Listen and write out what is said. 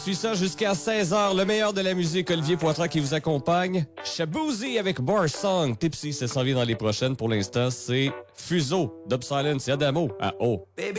Suis ça jusqu'à 16h, le meilleur de la musique, Olivier Poitras qui vous accompagne. Shaboozey avec Bar Song. Tipsy, ça s'en vient dans les prochaines. Pour l'instant, c'est Fuseau, Dub Silence et Adamo à O. Baby.